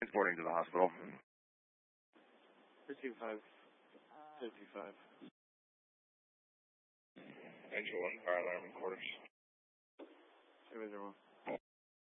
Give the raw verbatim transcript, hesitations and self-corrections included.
Transporting to the hospital. Two five fifty five. Angel one, fire alarm in quarters. Zero zero one.